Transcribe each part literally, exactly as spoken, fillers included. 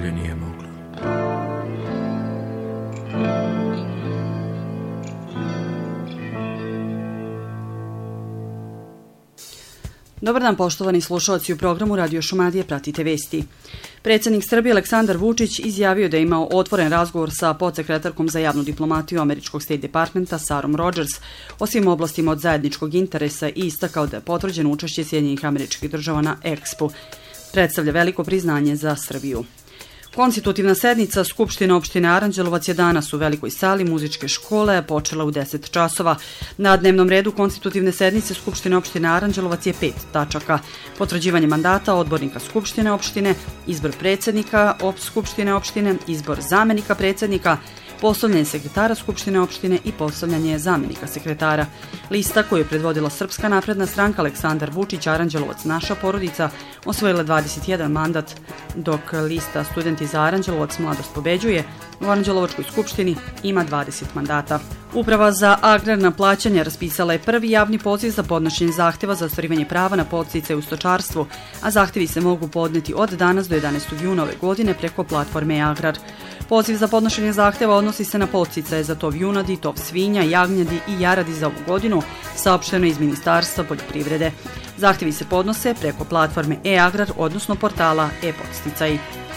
bolje nije moglo. Dobar dan, poštovani slušalci, u programu Radio Šumadije pratite vesti. Predsjednik Srbije Aleksandar Vučić izjavio da je imao otvoren razgovor sa podsekretarkom za javnu diplomatiju američkog State Departmenta Sarom Rogers o svim oblastima od zajedničkog interesa i istakao da je potvrđeno učešće Sjedinjenih Američkih Država na Expu. Predstavlja veliko priznanje za Srbiju. Konstitutivna sednica Skupštine opštine Aranđelovac je danas u velikoj sali muzičke škole počela u deset časova. Na dnevnom redu konstitutivne sednice Skupštine opštine Aranđelovac je pet tačaka. Potvrđivanje mandata odbornika Skupštine opštine, izbor predsjednika Skupštine opštine, izbor zamenika predsjednika, postavljanje sekretara Skupštine opštine i postavljanje zamenika sekretara. Lista koju je predvodila Srpska napredna stranka Aleksandar Vučić, Aranđelovac, naša porodica, osvojila dvadeset jedan mandat, dok lista Studenti za Aranđelovac, Mladost pobeđuje, u Aranđelovačkoj skupštini ima dvadeset mandata. Uprava za agrarna plaćanja raspisala je prvi javni poziv za podnošenje zahtjeva za ostvarivanje prava na podsticaje u stočarstvu, a zahtjevi se mogu podneti od danas do jedanaestog juna ove godine preko platforme e-Agrar. Poziv za podnošenje zahtjeva odnosi se na podsticaje za tov junadi, tov svinja, jagnjadi i jaradi za ovu godinu, saopšteno iz Ministarstva poljoprivrede. Zahtjevi se podnose preko platforme e-Agrar, odnosno portala e-podsticaji.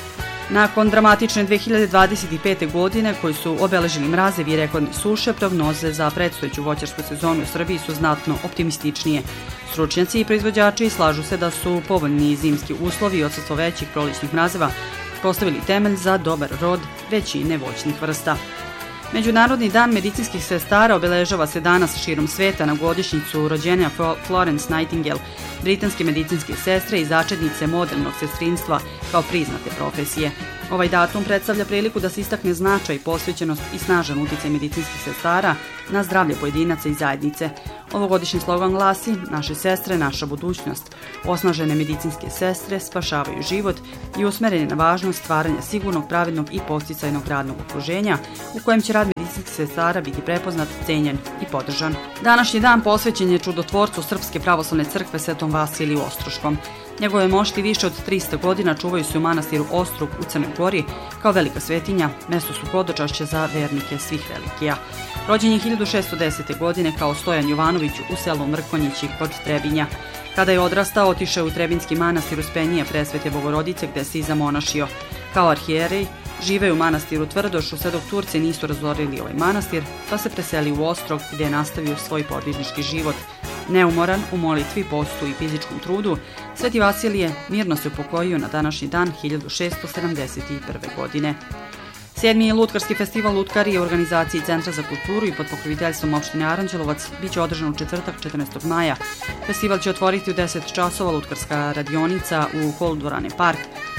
Nakon dramatične dve hiljade dvadeset pete. godine, koji su obeležili mrazevi i rekordne suše, prognoze za predstojeću voćarsku sezonu u Srbiji su znatno optimističnije. Stručnjaci i proizvođači slažu se da su povoljni zimski uslovi i odsustvo većih proličnih mrazeva postavili temelj za dobar rod većine voćnih vrsta. Međunarodni dan medicinskih sestara obeležava se danas širom sveta na godišnjicu rođenja Florence Nightingale, britanske medicinske sestre i začetnice modernog sestrinstva kao priznate profesije. Ovaj datum predstavlja priliku da se istakne značaj, posvećenost i snažan uticaj medicinskih sestara na zdravlje pojedinaca i zajednice. Ovogodišnji slogan glasi: naše sestre, naša budućnost. Osnažene medicinske sestre spašavaju život i usmeren je na važnost stvaranja sigurnog, pravednog i podsticajnog radnog okruženja u kojem će rad medicinskih sestara biti prepoznat, cenjen i podržan. Današnji dan posvećen je čudotvorcu Srpske pravoslavne crkve Svetom Vasiliju Ostroškom. Njegove mošti više od trista godina čuvaju se u manastiru Ostrug u Crnoj Gori kao velika svetinja, mesto su hodočašća za vernike svih religija. Rođen je hiljadu šeststo desete. godine kao Stojan Jovanović u selu Mrkonjići kod Trebinja. Kada je odrastao, otišao u Trebinjski manastir Uspenije Presvete Bogorodice gde se i zamonašio. Kao arhijerej živeo u manastiru Tvrdošu sve dok Turci nisu razorili ovaj manastir, pa se preselio u Ostrog gde je nastavio svoj podvižnički život. Neumoran u molitvi, postu i fizičkom trudu, Sveti Vasilije mirno se upokojio na današnji dan hiljadu šeststo sedamdeset prve. godine. Sedmi lutkarski festival Lutkari u organizaciji Centra za kulturu i pod pokroviteljstvom opštine Aranđelovac biće održan u četvrtak četrnaestog maja. Festival će otvoriti u deset časova lutkarska radionica u holu dvorane Park.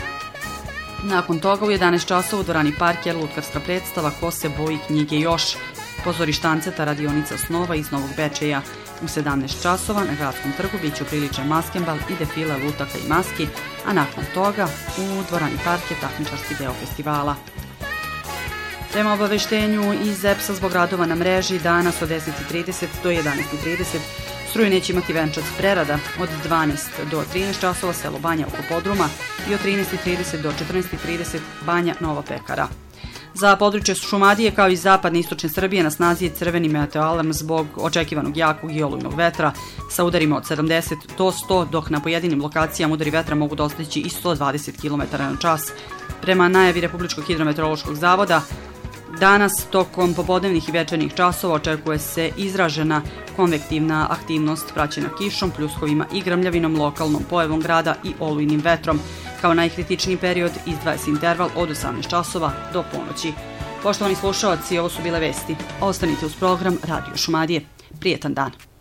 Nakon toga u jedanaest časova u dvorani Park je lutkarska predstava Ko se boji knjige još, pozorište Anceta radionica snova iz Novog Bečeja. U sedamnaest časova na Gradskom trgu biće upriličen maskembal i defila lutaka i maski, a nakon toga u dvorani Park je takmičarski deo festivala. Prema obaveštenju iz E P S-a zbog radova na mreži, danas od deset i trideset do jedanaest i trideset struju neće imati Venčac Prerada, od dvanaest do trinaest časova selo Banja oko Podruma i od trinaest i trideset do četrnaest i trideset Banja Nova Pekara. Za područje Šumadije kao i zapadne i istočne Srbije na snazi je crveni meteoalarm zbog očekivanog jakog i olujnog vetra sa udarima od sedamdeset do sto, dok na pojedinim lokacijama udari vetra mogu dostići i sto dvadeset kilometara na čas. Prema najavi Republičkog hidrometeorološkog zavoda, danas tokom popodnevnih i večernjih časova očekuje se izražena konvektivna aktivnost praćena kišom, pljuskovima i grmljavinom, lokalnom pojavom grada i olujnim vetrom. Kao najkritičniji period izdvaja se interval od osamnaest časova do ponoći. Poštovani slušalci, ovo su bile vesti. Ostanite uz program Radio Šumadije. Prijetan dan.